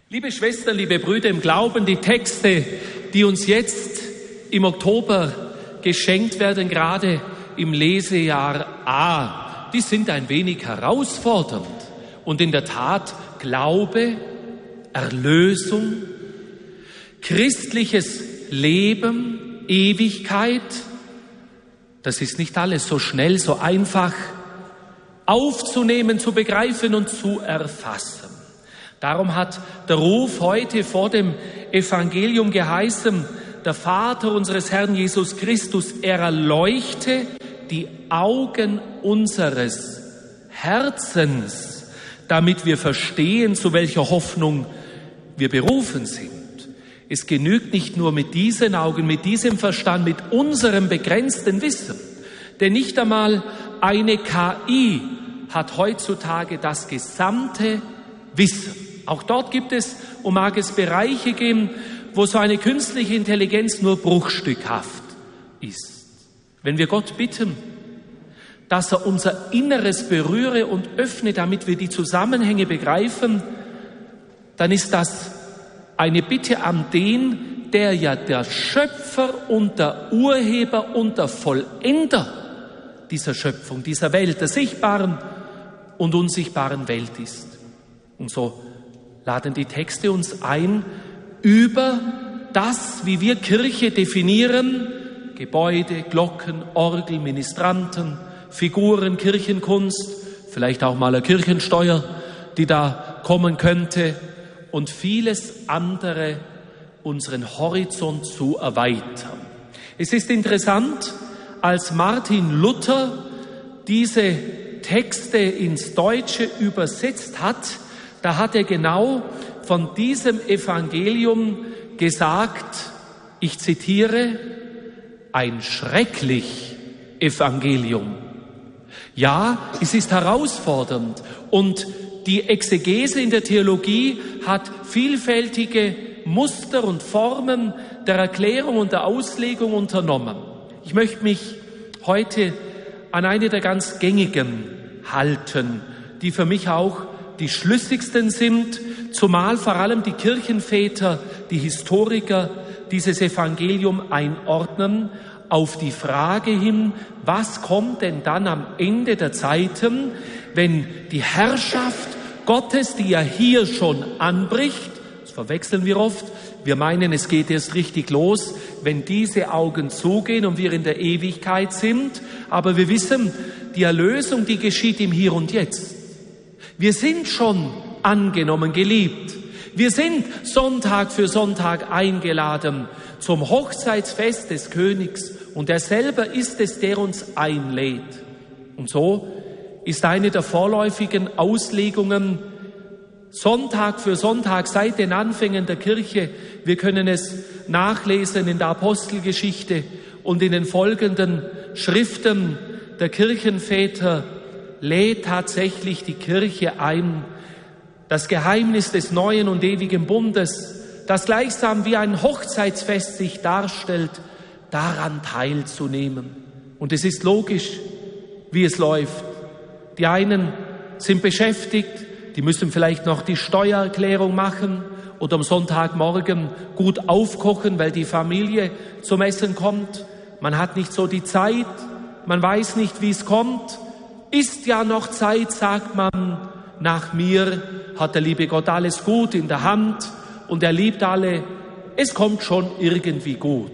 Liebe Schwestern, liebe Brüder im Glauben, die Texte, die uns jetzt im Oktober geschenkt werden, gerade im Lesejahr A, die sind ein wenig herausfordernd. Und in der Tat Glaube, Erlösung, christliches Leben, Ewigkeit, das ist nicht alles so schnell, so einfach aufzunehmen, zu begreifen und zu erfassen. Darum hat der Ruf heute vor dem Evangelium geheißen, der Vater unseres Herrn Jesus Christus, er erleuchte die Augen unseres Herzens, damit wir verstehen, zu welcher Hoffnung wir berufen sind. Es genügt nicht nur mit diesen Augen, mit diesem Verstand, mit unserem begrenzten Wissen. Denn nicht einmal eine KI hat heutzutage das gesamte Wissen. Auch dort gibt es, und mag es Bereiche geben, wo so eine künstliche Intelligenz nur bruchstückhaft ist. Wenn wir Gott bitten, dass er unser Inneres berühre und öffne, damit wir die Zusammenhänge begreifen, dann ist das eine Bitte an den, der ja der Schöpfer und der Urheber und der Vollender dieser Schöpfung, dieser Welt, der sichtbaren und unsichtbaren Welt ist. Und so laden die Texte uns ein, über das, wie wir Kirche definieren, Gebäude, Glocken, Orgel, Ministranten, Figuren, Kirchenkunst, vielleicht auch mal eine Kirchensteuer, die da kommen könnte, und vieles andere, unseren Horizont zu erweitern. Es ist interessant, als Martin Luther diese Texte ins Deutsche übersetzt hat, da hat er genau von diesem Evangelium gesagt, ich zitiere, ein schrecklich Evangelium. Ja, es ist herausfordernd und die Exegese in der Theologie hat vielfältige Muster und Formen der Erklärung und der Auslegung unternommen. Ich möchte mich heute an eine der ganz gängigen halten, die für mich auch die schlüssigsten sind, zumal vor allem die Kirchenväter, die Historiker dieses Evangelium einordnen auf die Frage hin, was kommt denn dann am Ende der Zeiten, wenn die Herrschaft Gottes, die ja hier schon anbricht, das verwechseln wir oft, wir meinen, es geht erst richtig los, wenn diese Augen zugehen und wir in der Ewigkeit sind, aber wir wissen, die Erlösung, die geschieht im Hier und Jetzt. Wir sind schon angenommen, geliebt. Wir sind Sonntag für Sonntag eingeladen zum Hochzeitsfest des Königs und er selber ist es, der uns einlädt. Und so ist eine der vorläufigen Auslegungen Sonntag für Sonntag seit den Anfängen der Kirche. Wir können es nachlesen in der Apostelgeschichte und in den folgenden Schriften der Kirchenväter, lädt tatsächlich die Kirche ein, das Geheimnis des neuen und ewigen Bundes, das gleichsam wie ein Hochzeitsfest sich darstellt, daran teilzunehmen. Und es ist logisch, wie es läuft. Die einen sind beschäftigt, die müssen vielleicht noch die Steuererklärung machen oder am Sonntagmorgen gut aufkochen, weil die Familie zum Essen kommt. Man hat nicht so die Zeit, man weiß nicht, wie es kommt. Ist ja noch Zeit, sagt man, nach mir hat der liebe Gott alles gut in der Hand und er liebt alle. Es kommt schon irgendwie gut.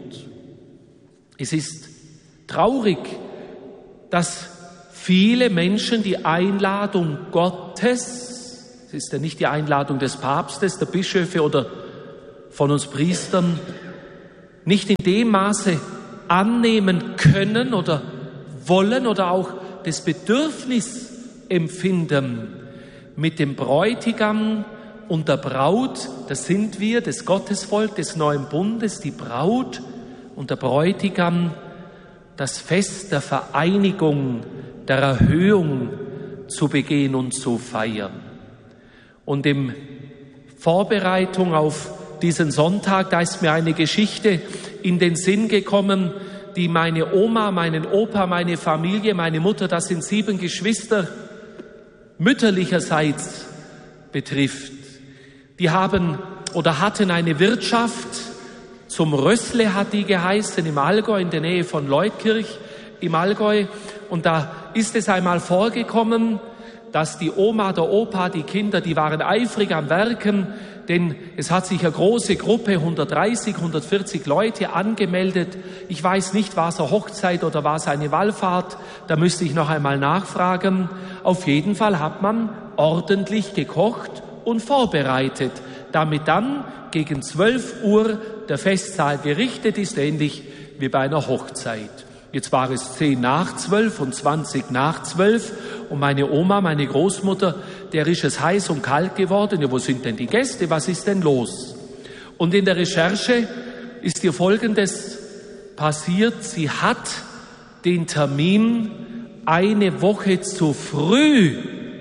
Es ist traurig, dass viele Menschen die Einladung Gottes, es ist ja nicht die Einladung des Papstes, der Bischöfe oder von uns Priestern, nicht in dem Maße annehmen können oder wollen oder auch das Bedürfnis empfinden, mit dem Bräutigam und der Braut, das sind wir, das Gottesvolk des neuen Bundes, die Braut und der Bräutigam, das Fest der Vereinigung, der Erhöhung zu begehen und zu feiern. Und in Vorbereitung auf diesen Sonntag, da ist mir eine Geschichte in den Sinn gekommen, die meine Oma, meinen Opa, meine Familie, meine Mutter, das sind 7 Geschwister, mütterlicherseits betrifft. Die hatten eine Wirtschaft, zum Rössle hat die geheißen, im Allgäu, in der Nähe von Leutkirch im Allgäu. Und da ist es einmal vorgekommen, dass die Oma, der Opa, die Kinder, die waren eifrig am Werken, denn es hat sich eine große Gruppe, 130, 140 Leute angemeldet. Ich weiß nicht, war es eine Hochzeit oder war es eine Wallfahrt, da müsste ich noch einmal nachfragen. Auf jeden Fall hat man ordentlich gekocht und vorbereitet, damit dann gegen 12 Uhr der Festsaal gerichtet ist, ähnlich wie bei einer Hochzeit. Jetzt war es 10 nach 12 und 20 nach 12 und meine Oma, meine Großmutter, der ist es heiß und kalt geworden. Ja, wo sind denn die Gäste? Was ist denn los? Und in der Recherche ist ihr Folgendes passiert. Sie hat den Termin eine Woche zu früh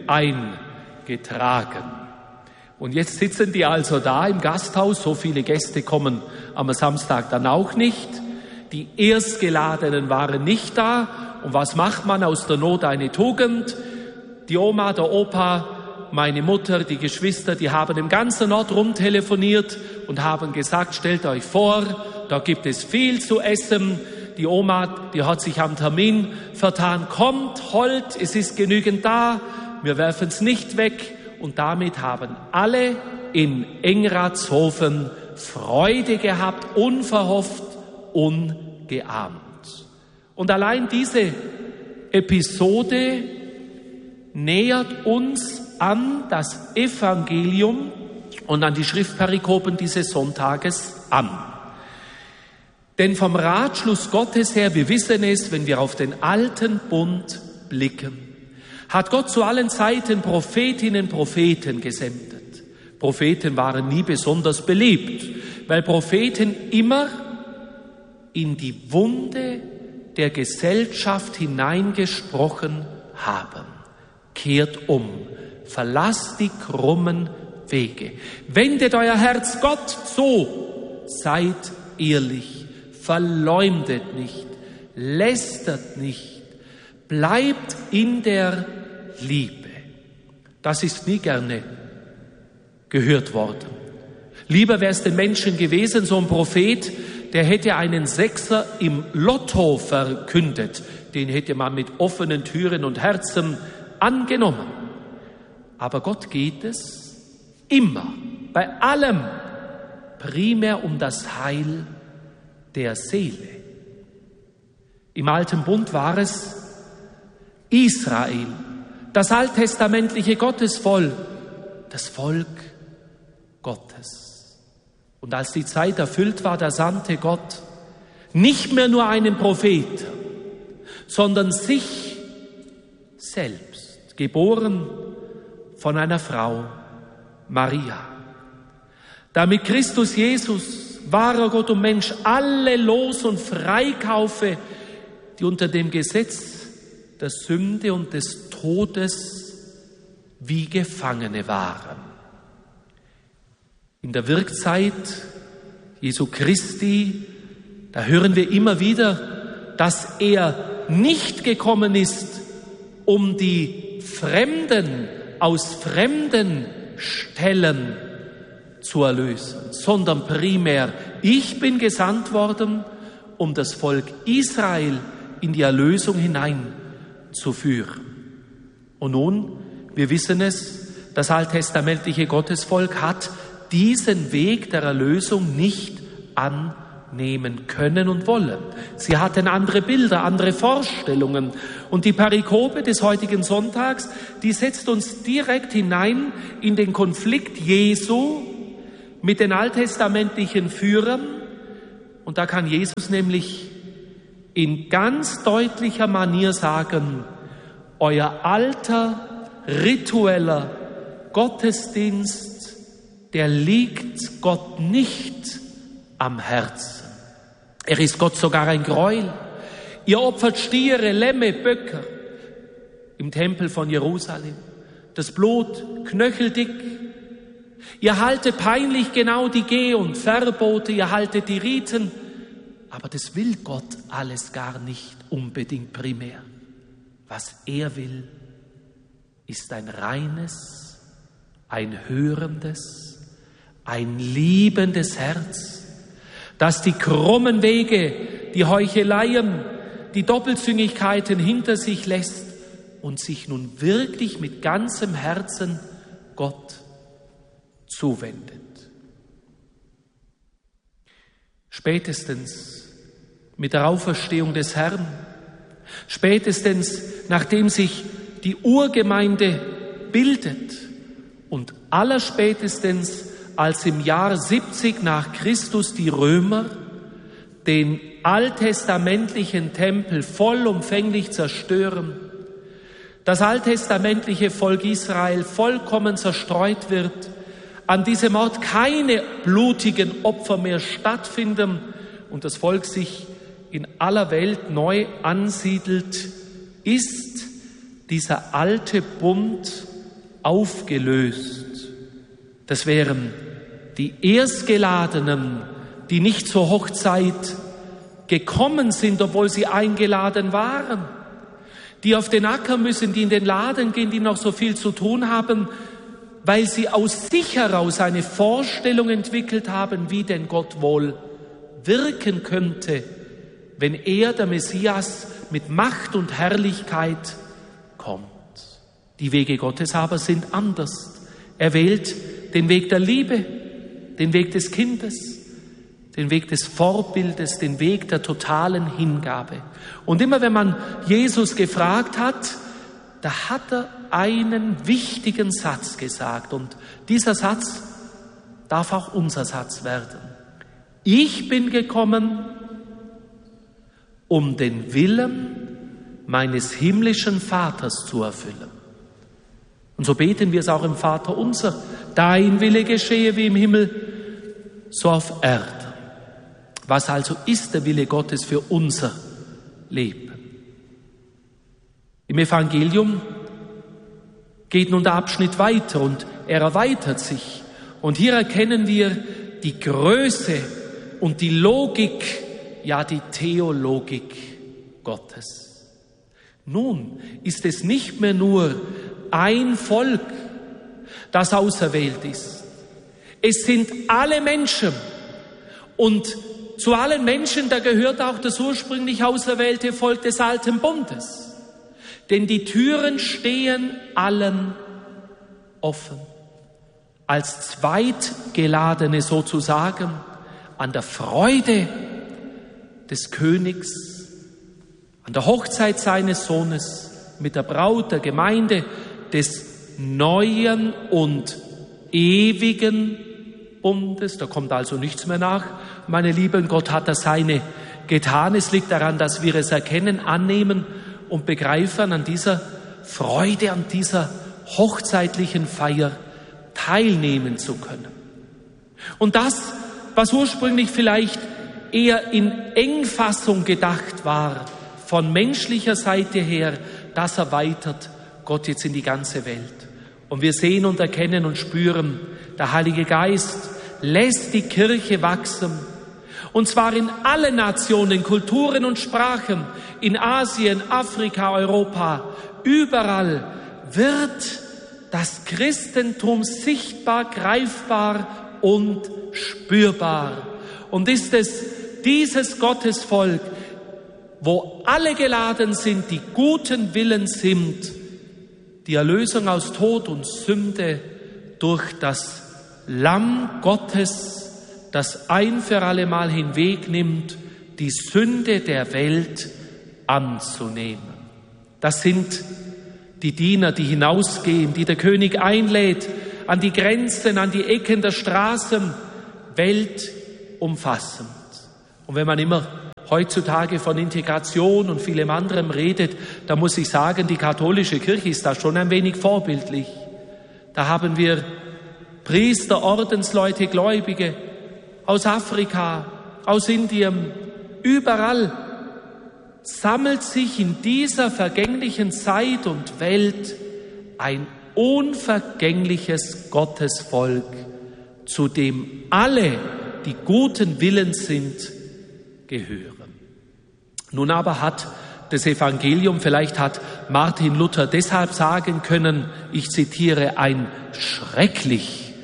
eingetragen. Und jetzt sitzen die also da im Gasthaus. So viele Gäste kommen am Samstag dann auch nicht. Die Erstgeladenen waren nicht da. Und was macht man? Aus der Not eine Tugend. Die Oma, der Opa, meine Mutter, die Geschwister, die haben im ganzen Ort rumtelefoniert und haben gesagt, stellt euch vor, da gibt es viel zu essen. Die Oma, die hat sich am Termin vertan. Kommt, holt, es ist genügend da. Wir werfen es nicht weg. Und damit haben alle in Engratshofen Freude gehabt, unverhofft, ungeahnt. Und allein diese Episode nähert uns an das Evangelium und an die Schriftperikopen dieses Sonntages an. Denn vom Ratschluss Gottes her, wir wissen es, wenn wir auf den alten Bund blicken, hat Gott zu allen Zeiten Prophetinnen, Propheten gesendet. Propheten waren nie besonders beliebt, weil Propheten immer in die Wunde der Gesellschaft hineingesprochen haben. Kehrt um, verlasst die krummen Wege. Wendet euer Herz Gott zu, seid ehrlich, verleumdet nicht, lästert nicht, bleibt in der Liebe. Das ist nie gerne gehört worden. Lieber wäre es den Menschen gewesen, so ein Prophet, der hätte einen Sechser im Lotto verkündet. Den hätte man mit offenen Türen und Herzen angenommen. Aber Gott geht es immer, bei allem, primär um das Heil der Seele. Im Alten Bund war es Israel, das alttestamentliche Gottesvolk, das Volk Gottes. Und als die Zeit erfüllt war, da sandte Gott nicht mehr nur einen Propheten, sondern sich selbst, geboren von einer Frau, Maria. Damit Christus Jesus, wahrer Gott und Mensch, alle los- und freikaufe, die unter dem Gesetz der Sünde und des Todes wie Gefangene waren. In der Wirkzeit Jesu Christi, da hören wir immer wieder, dass er nicht gekommen ist, um die Fremden aus fremden Stellen zu erlösen, sondern primär, ich bin gesandt worden, um das Volk Israel in die Erlösung hineinzuführen. Und nun, wir wissen es, das alttestamentliche Gottesvolk hat diesen Weg der Erlösung nicht annehmen können und wollen. Sie hatten andere Bilder, andere Vorstellungen. Und die Perikope des heutigen Sonntags, die setzt uns direkt hinein in den Konflikt Jesu mit den alttestamentlichen Führern. Und da kann Jesus nämlich in ganz deutlicher Manier sagen, euer alter, ritueller Gottesdienst, der liegt Gott nicht am Herzen. Er ist Gott sogar ein Gräuel. Ihr opfert Stiere, Lämme, Böcke im Tempel von Jerusalem. Das Blut knöcheldick. Ihr haltet peinlich genau die Geh- und Verbote, ihr haltet die Riten. Aber das will Gott alles gar nicht unbedingt primär. Was er will, ist ein reines, ein hörendes, ein liebendes Herz, das die krummen Wege, die Heucheleien, die Doppelzüngigkeiten hinter sich lässt und sich nun wirklich mit ganzem Herzen Gott zuwendet. Spätestens mit der Auferstehung des Herrn, spätestens nachdem sich die Urgemeinde bildet und allerspätestens als im Jahr 70 nach Christus die Römer den alttestamentlichen Tempel vollumfänglich zerstören, das alttestamentliche Volk Israel vollkommen zerstreut wird, an diesem Ort keine blutigen Opfer mehr stattfinden und das Volk sich in aller Welt neu ansiedelt, ist dieser alte Bund aufgelöst. Das wären die Erstgeladenen, die nicht zur Hochzeit gekommen sind, obwohl sie eingeladen waren, die auf den Acker müssen, die in den Laden gehen, die noch so viel zu tun haben, weil sie aus sich heraus eine Vorstellung entwickelt haben, wie denn Gott wohl wirken könnte, wenn er, der Messias, mit Macht und Herrlichkeit kommt. Die Wege Gottes aber sind anders. Er wählt den Weg der Liebe, den Weg des Kindes, den Weg des Vorbildes, den Weg der totalen Hingabe. Und immer wenn man Jesus gefragt hat, da hat er einen wichtigen Satz gesagt. Und dieser Satz darf auch unser Satz werden. Ich bin gekommen, um den Willen meines himmlischen Vaters zu erfüllen. Und so beten wir es auch im Vater unser. Dein Wille geschehe wie im Himmel, so auf Erden. Was also ist der Wille Gottes für unser Leben? Im Evangelium geht nun der Abschnitt weiter und er erweitert sich. Und hier erkennen wir die Größe und die Logik, ja die Theologik Gottes. Nun ist es nicht mehr nur ein Volk, das auserwählt ist. Es sind alle Menschen und zu allen Menschen, da gehört auch das ursprünglich auserwählte Volk des Alten Bundes. Denn die Türen stehen allen offen. Als Zweitgeladene sozusagen an der Freude des Königs, an der Hochzeit seines Sohnes mit der Braut der Gemeinde des neuen und ewigen Bundes. Da kommt also nichts mehr nach. Meine Lieben, Gott hat das Seine getan. Es liegt daran, dass wir es erkennen, annehmen und begreifen, an dieser Freude, an dieser hochzeitlichen Feier teilnehmen zu können. Und das, was ursprünglich vielleicht eher in Engfassung gedacht war, von menschlicher Seite her, das erweitert Gott jetzt in die ganze Welt. Und wir sehen und erkennen und spüren, der Heilige Geist lässt die Kirche wachsen. Und zwar in allen Nationen, Kulturen und Sprachen, in Asien, Afrika, Europa, überall wird das Christentum sichtbar, greifbar und spürbar. Und ist es dieses Gottesvolk, wo alle geladen sind, die guten Willens sind, die Erlösung aus Tod und Sünde durch das Lamm Gottes, das ein für alle Mal hinwegnimmt, die Sünde der Welt anzunehmen. Das sind die Diener, die hinausgehen, die der König einlädt, an die Grenzen, an die Ecken der Straßen, weltumfassend. Und wenn man immer heutzutage von Integration und vielem anderem redet, da muss ich sagen, die katholische Kirche ist da schon ein wenig vorbildlich. Da haben wir Priester, Ordensleute, Gläubige aus Afrika, aus Indien, überall sammelt sich in dieser vergänglichen Zeit und Welt ein unvergängliches Gottesvolk, zu dem alle, die guten Willens sind, gehören. Nun aber hat das Evangelium, vielleicht hat Martin Luther deshalb sagen können, ich zitiere, ein schrecklich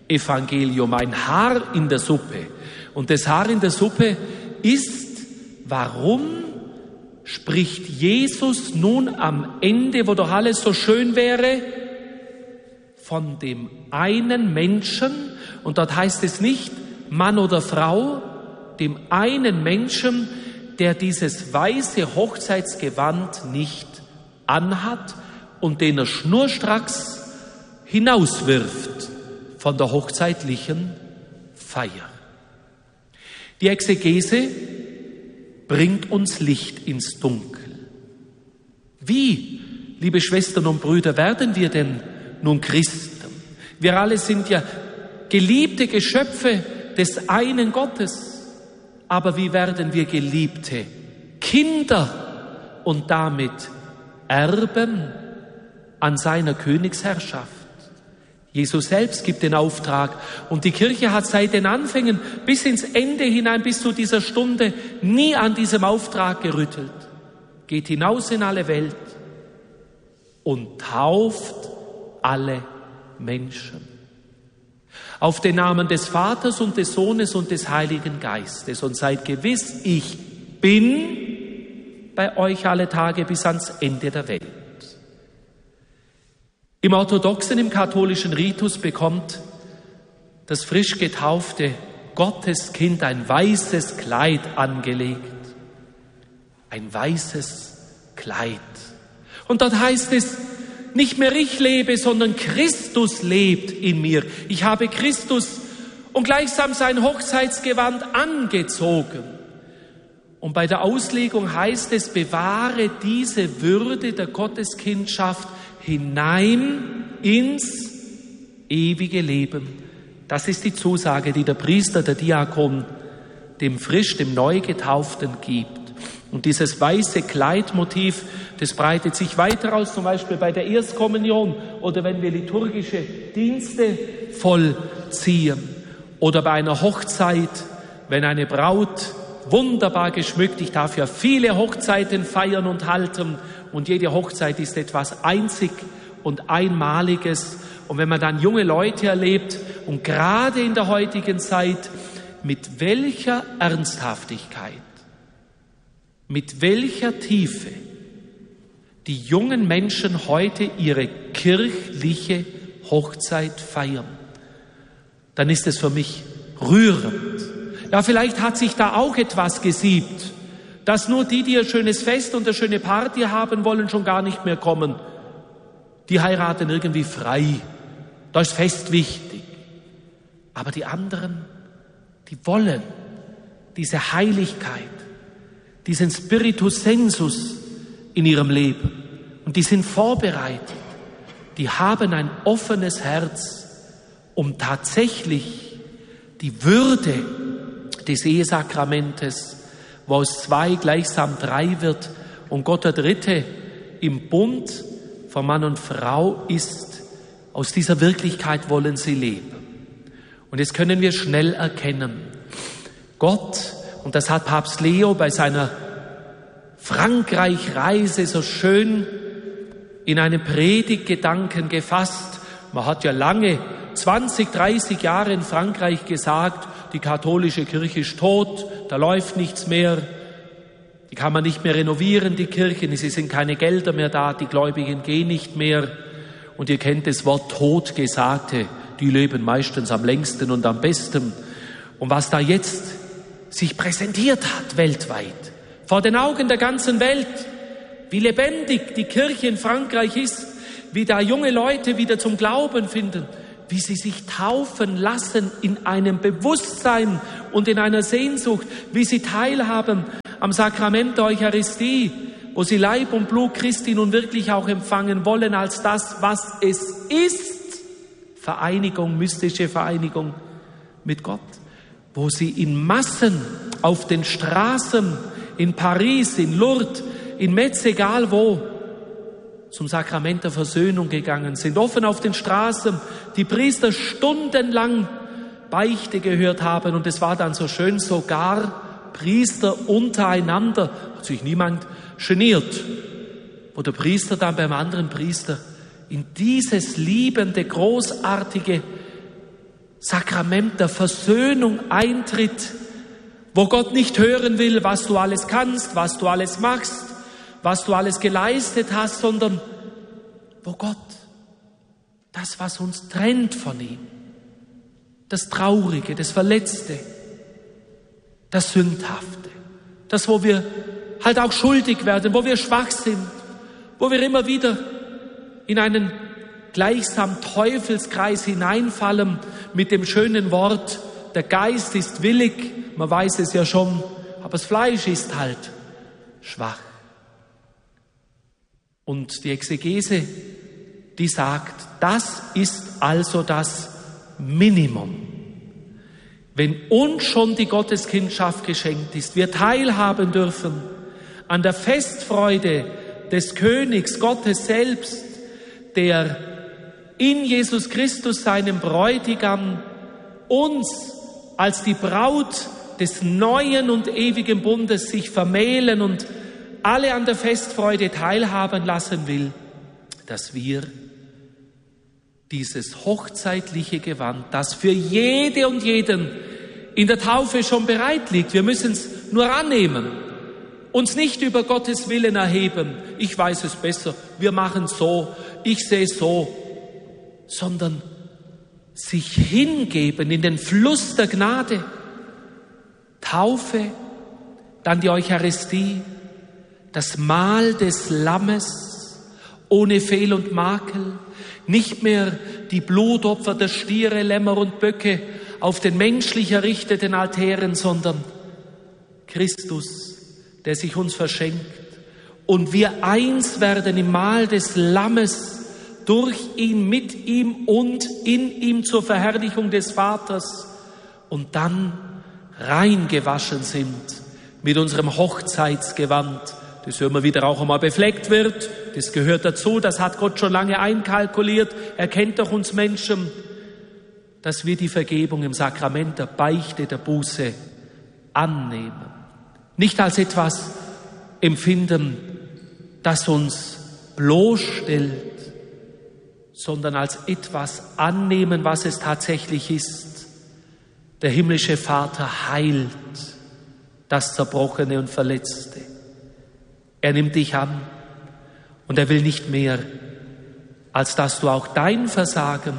Evangelium, ein Haar in der Suppe. Und das Haar in der Suppe ist, warum spricht Jesus nun am Ende, wo doch alles so schön wäre, von dem einen Menschen, und dort heißt es nicht Mann oder Frau, dem einen Menschen, der dieses weiße Hochzeitsgewand nicht anhat und den er schnurstracks hinauswirft von der hochzeitlichen Feier. Die Exegese bringt uns Licht ins Dunkel. Wie, liebe Schwestern und Brüder, werden wir denn nun Christen? Wir alle sind ja geliebte Geschöpfe des einen Gottes. Aber wie werden wir geliebte Kinder und damit Erben an seiner Königsherrschaft? Jesus selbst gibt den Auftrag und die Kirche hat seit den Anfängen bis ins Ende hinein, bis zu dieser Stunde, nie an diesem Auftrag gerüttelt. Geht hinaus in alle Welt und tauft alle Menschen. Auf den Namen des Vaters und des Sohnes und des Heiligen Geistes. Und seid gewiss, ich bin bei euch alle Tage bis ans Ende der Welt. Im orthodoxen, im katholischen Ritus bekommt das frisch getaufte Gotteskind ein weißes Kleid angelegt. Ein weißes Kleid. Und dort heißt es, nicht mehr ich lebe, sondern Christus lebt in mir. Ich habe Christus und gleichsam sein Hochzeitsgewand angezogen. Und bei der Auslegung heißt es, bewahre diese Würde der Gotteskindschaft hinein ins ewige Leben. Das ist die Zusage, die der Priester, der Diakon, dem frisch, dem Neugetauften gibt. Und dieses weiße Kleidmotiv, das breitet sich weiter aus, zum Beispiel bei der Erstkommunion oder wenn wir liturgische Dienste vollziehen. Oder bei einer Hochzeit, wenn eine Braut wunderbar geschmückt, ich darf ja viele Hochzeiten feiern und halten und jede Hochzeit ist etwas einzig und Einmaliges. Und wenn man dann junge Leute erlebt und gerade in der heutigen Zeit, mit welcher Ernsthaftigkeit, mit welcher Tiefe die jungen Menschen heute ihre kirchliche Hochzeit feiern, dann ist es für mich rührend. Ja, vielleicht hat sich da auch etwas gesiebt, dass nur die ein schönes Fest und eine schöne Party haben wollen, schon gar nicht mehr kommen. Die heiraten irgendwie frei. Da ist Fest wichtig. Aber die anderen, die wollen diese Heiligkeit, diesen Spiritus sensus in ihrem Leben. Und die sind vorbereitet. Die haben ein offenes Herz, um tatsächlich die Würde des Ehesakramentes, wo aus 2 gleichsam 3 wird und Gott der Dritte im Bund von Mann und Frau ist, aus dieser Wirklichkeit wollen sie leben. Und jetzt können wir schnell erkennen, Gott, und das hat Papst Leo bei seiner Frankreich-Reise so schön in einem Predigtgedanken gefasst. Man hat ja lange, 20, 30 Jahre in Frankreich gesagt, die katholische Kirche ist tot, da läuft nichts mehr, die kann man nicht mehr renovieren, die Kirchen, es sind keine Gelder mehr da, die Gläubigen gehen nicht mehr. Und ihr kennt das Wort Totgesagte, die leben meistens am längsten und am besten. Und was da jetzt sich präsentiert hat weltweit, vor den Augen der ganzen Welt, wie lebendig die Kirche in Frankreich ist, wie da junge Leute wieder zum Glauben finden, wie sie sich taufen lassen in einem Bewusstsein und in einer Sehnsucht, wie sie teilhaben am Sakrament der Eucharistie, wo sie Leib und Blut Christi nun wirklich auch empfangen wollen als das, was es ist. Vereinigung, mystische Vereinigung mit Gott, wo sie in Massen auf den Straßen in Paris, in Lourdes, in Metz, egal wo, zum Sakrament der Versöhnung gegangen sind, offen auf den Straßen, die Priester stundenlang Beichte gehört haben und es war dann so schön, sogar Priester untereinander, hat sich niemand geniert, wo der Priester dann beim anderen Priester in dieses liebende, großartige Sakrament der Versöhnung eintritt, wo Gott nicht hören will, was du alles kannst, was du alles machst, was du alles geleistet hast, sondern wo Gott das, was uns trennt von ihm, das Traurige, das Verletzte, das Sündhafte, das, wo wir halt auch schuldig werden, wo wir schwach sind, wo wir immer wieder in einen gleichsam Teufelskreis hineinfallen mit dem schönen Wort, der Geist ist willig, man weiß es ja schon, aber das Fleisch ist halt schwach. Und die Exegese, die sagt, das ist also das Minimum. Wenn uns schon die Gotteskindschaft geschenkt ist, wir teilhaben dürfen an der Festfreude des Königs Gottes selbst, der in Jesus Christus, seinem Bräutigam, uns als die Braut des neuen und ewigen Bundes sich vermählen und alle an der Festfreude teilhaben lassen will, dass wir dieses hochzeitliche Gewand, das für jede und jeden in der Taufe schon bereit liegt, wir müssen es nur annehmen, uns nicht über Gottes Willen erheben, ich weiß es besser, wir machen es so, ich sehe es so, sondern sich hingeben in den Fluss der Gnade. Taufe, dann die Eucharistie, das Mahl des Lammes ohne Fehl und Makel, nicht mehr die Blutopfer der Stiere, Lämmer und Böcke auf den menschlich errichteten Altären, sondern Christus, der sich uns verschenkt und wir eins werden im Mahl des Lammes, durch ihn, mit ihm und in ihm zur Verherrlichung des Vaters und dann reingewaschen sind mit unserem Hochzeitsgewand, das immer wieder auch einmal befleckt wird, das gehört dazu, das hat Gott schon lange einkalkuliert, er kennt doch uns Menschen, dass wir die Vergebung im Sakrament der Beichte, der Buße annehmen. Nicht als etwas empfinden, das uns bloßstellt, sondern als etwas annehmen, was es tatsächlich ist. Der himmlische Vater heilt das Zerbrochene und Verletzte. Er nimmt dich an und er will nicht mehr, als dass du auch dein Versagen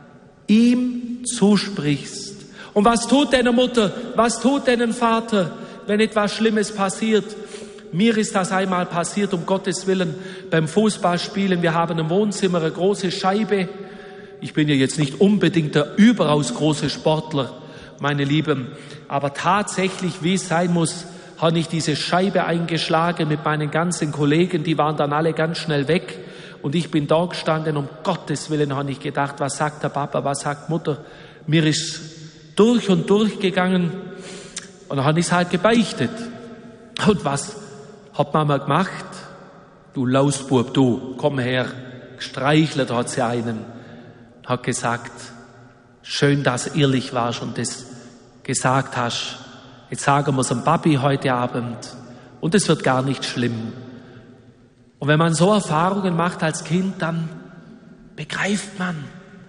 ihm zusprichst. Und was tut deine Mutter, was tut deinen Vater, wenn etwas Schlimmes passiert? Mir ist das einmal passiert, um Gottes Willen, beim Fußballspielen. Wir haben im Wohnzimmer eine große Scheibe. Ich bin ja jetzt nicht unbedingt der überaus große Sportler, meine Lieben. Aber tatsächlich, wie es sein muss, habe ich diese Scheibe eingeschlagen mit meinen ganzen Kollegen. Die waren dann alle ganz schnell weg. Und ich bin da gestanden, um Gottes Willen habe ich gedacht, was sagt der Papa, was sagt Mutter? Mir ist durch und durch gegangen. Und dann habe ich es halt gebeichtet. Und was hat Mama gemacht? Du Lausbub, du, komm her. Gestreichelt hat sie einen. Hat gesagt, schön, dass du ehrlich warst und das gesagt hast. Jetzt sagen wir es dem Papi heute Abend. Und es wird gar nicht schlimm. Und wenn man so Erfahrungen macht als Kind, dann begreift man,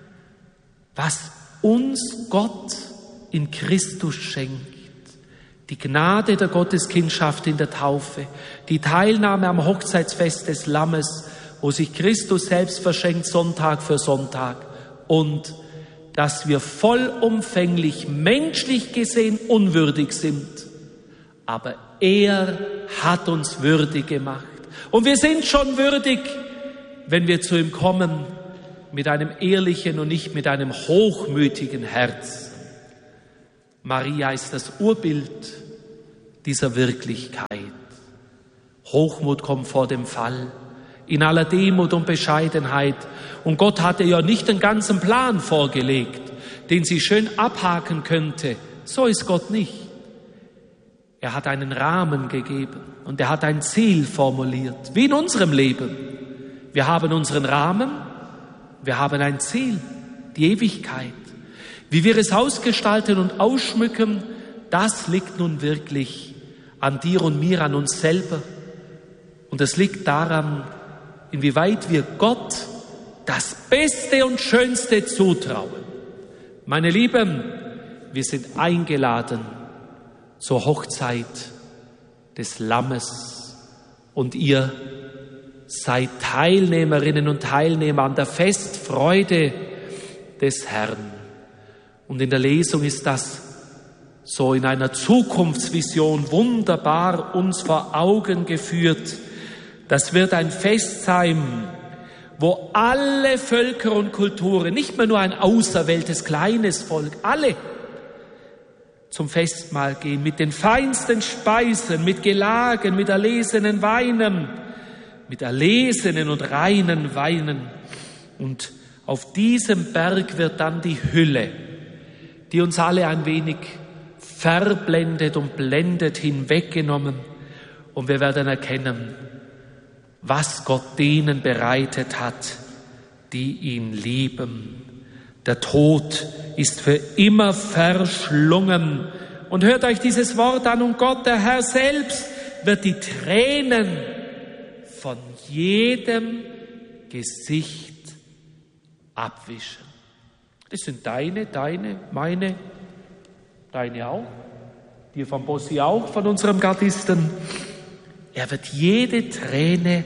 was uns Gott in Christus schenkt. Die Gnade der Gotteskindschaft in der Taufe, die Teilnahme am Hochzeitsfest des Lammes, wo sich Christus selbst verschenkt, Sonntag für Sonntag. Und dass wir vollumfänglich, menschlich gesehen, unwürdig sind. Aber er hat uns würdig gemacht. Und wir sind schon würdig, wenn wir zu ihm kommen, mit einem ehrlichen und nicht mit einem hochmütigen Herz. Maria ist das Urbild dieser Wirklichkeit. Hochmut kommt vor dem Fall, in aller Demut und Bescheidenheit. Und Gott hatte ja nicht den ganzen Plan vorgelegt, den sie schön abhaken könnte. So ist Gott nicht. Er hat einen Rahmen gegeben und er hat ein Ziel formuliert, wie in unserem Leben. Wir haben unseren Rahmen, wir haben ein Ziel, die Ewigkeit. Wie wir es ausgestalten und ausschmücken, das liegt nun wirklich an dir und mir, an uns selber. Und es liegt daran, inwieweit wir Gott das Beste und Schönste zutrauen. Meine Lieben, wir sind eingeladen zur Hochzeit des Lammes und ihr seid Teilnehmerinnen und Teilnehmer an der Festfreude des Herrn. Und in der Lesung ist das so in einer Zukunftsvision wunderbar uns vor Augen geführt. Das wird ein Fest sein, wo alle Völker und Kulturen, nicht mehr nur ein auserwähltes kleines Volk, alle zum Festmahl gehen, mit den feinsten Speisen, mit Gelagen, mit erlesenen Weinen, mit erlesenen und reinen Weinen. Und auf diesem Berg wird dann die Hülle, die uns alle ein wenig verblendet und blendet, hinweggenommen. Und wir werden erkennen, was Gott denen bereitet hat, die ihn lieben. Der Tod ist für immer verschlungen. Und hört euch dieses Wort an, und Gott, der Herr selbst, wird die Tränen von jedem Gesicht abwischen. Das sind deine, meine, deine auch, die von Bossi auch, von unserem Gardisten. Er wird jede Träne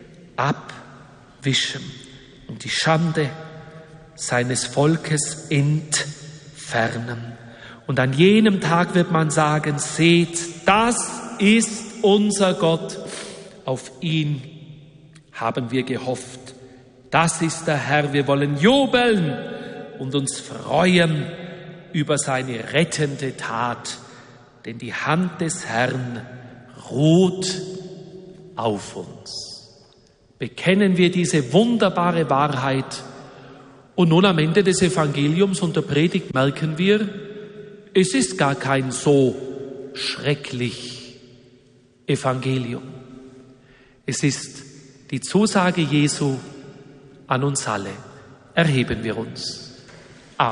abwischen und die Schande seines Volkes entfernen. Und an jenem Tag wird man sagen, seht, das ist unser Gott, auf ihn haben wir gehofft. Das ist der Herr, wir wollen jubeln und uns freuen über seine rettende Tat, denn die Hand des Herrn ruht auf uns. Bekennen wir diese wunderbare Wahrheit. Und nun am Ende des Evangeliums und der Predigt merken wir, es ist gar kein so schrecklich Evangelium. Es ist die Zusage Jesu an uns alle. Erheben wir uns. Amen.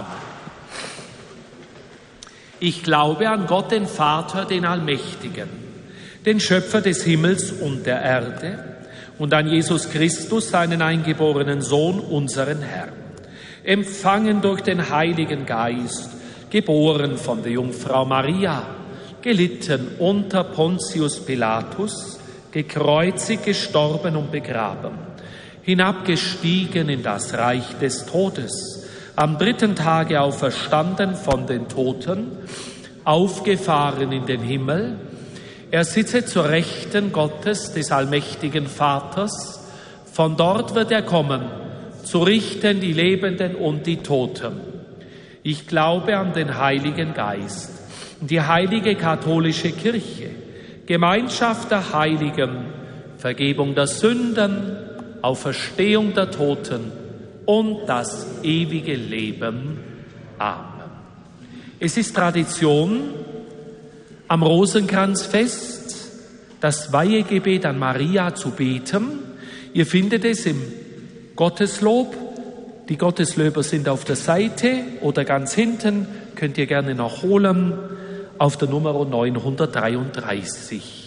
Ich glaube an Gott, den Vater, den Allmächtigen, den Schöpfer des Himmels und der Erde, und an Jesus Christus, seinen eingeborenen Sohn, unseren Herrn, empfangen durch den Heiligen Geist, geboren von der Jungfrau Maria, gelitten unter Pontius Pilatus, gekreuzigt, gestorben und begraben, hinabgestiegen in das Reich des Todes, am 3. Tage auferstanden von den Toten, aufgefahren in den Himmel. Er sitze zur Rechten Gottes, des allmächtigen Vaters. Von dort wird er kommen, zu richten die Lebenden und die Toten. Ich glaube an den Heiligen Geist, die heilige katholische Kirche, Gemeinschaft der Heiligen, Vergebung der Sünden, Auferstehung der Toten und das ewige Leben. Amen. Es ist Tradition, am Rosenkranzfest das Weihegebet an Maria zu beten. Ihr findet es im Gotteslob. Die Gotteslöber sind auf der Seite oder ganz hinten, könnt ihr gerne noch holen, auf der Nummer 933.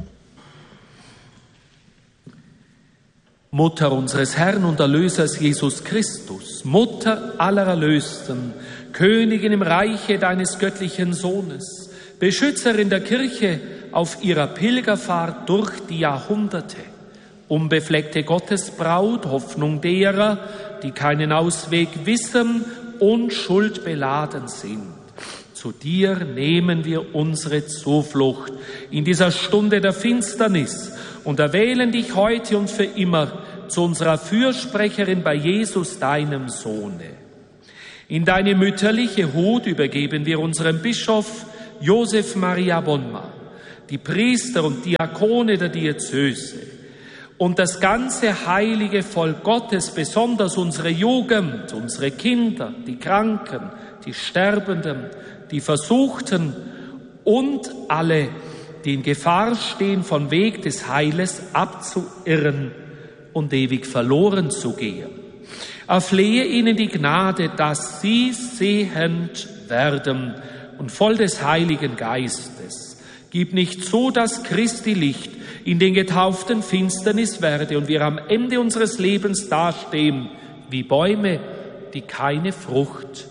Mutter unseres Herrn und Erlösers Jesus Christus, Mutter aller Erlösten, Königin im Reiche deines göttlichen Sohnes, Beschützerin der Kirche auf ihrer Pilgerfahrt durch die Jahrhunderte, unbefleckte Gottesbraut, Hoffnung derer, die keinen Ausweg wissen und schuldbeladen sind. Zu dir nehmen wir unsere Zuflucht in dieser Stunde der Finsternis und erwählen dich heute und für immer zu unserer Fürsprecherin bei Jesus, deinem Sohne. In deine mütterliche Hut übergeben wir unserem Bischof Josef Maria Bonma, die Priester und Diakone der Diözese und das ganze heilige Volk Gottes, besonders unsere Jugend, unsere Kinder, die Kranken, die Sterbenden, die Versuchten und alle, die in Gefahr stehen, vom Weg des Heiles abzuirren und ewig verloren zu gehen. Erflehe ihnen die Gnade, dass sie sehend werden und voll des Heiligen Geistes. Gib nicht zu, dass Christi Licht in den Getauften Finsternis werde und wir am Ende unseres Lebens dastehen wie Bäume, die keine Frucht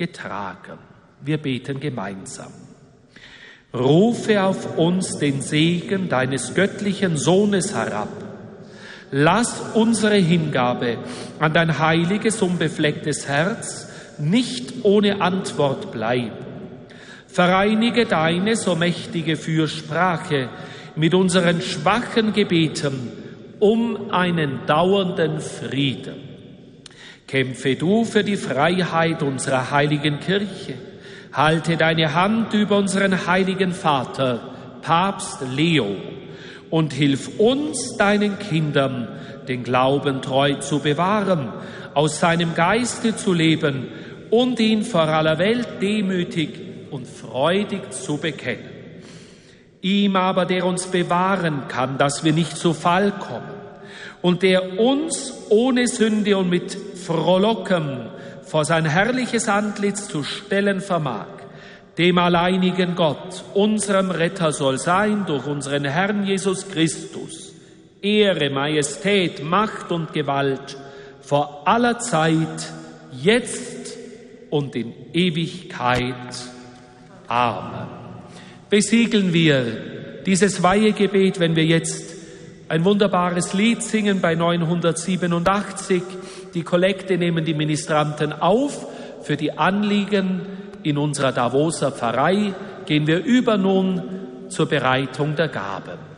getragen. Wir beten gemeinsam. Rufe auf uns den Segen deines göttlichen Sohnes herab. Lass unsere Hingabe an dein heiliges, unbeflecktes Herz nicht ohne Antwort bleiben. Vereinige deine so mächtige Fürsprache mit unseren schwachen Gebeten um einen dauernden Frieden. Kämpfe du für die Freiheit unserer heiligen Kirche. Halte deine Hand über unseren heiligen Vater, Papst Leo, und hilf uns, deinen Kindern, den Glauben treu zu bewahren, aus seinem Geiste zu leben und ihn vor aller Welt demütig und freudig zu bekennen. Ihm aber, der uns bewahren kann, dass wir nicht zu Fall kommen, und der uns ohne Sünde und mit Frohlocken vor sein herrliches Antlitz zu stellen vermag, dem alleinigen Gott, unserem Retter, soll sein durch unseren Herrn Jesus Christus, Ehre, Majestät, Macht und Gewalt vor aller Zeit, jetzt und in Ewigkeit. Amen. Besiegeln wir dieses Weihegebet, wenn wir jetzt ein wunderbares Lied singen bei 987. Die Kollekte nehmen die Ministranten auf. Für die Anliegen in unserer Davoser Pfarrei gehen wir über nun zur Bereitung der Gaben.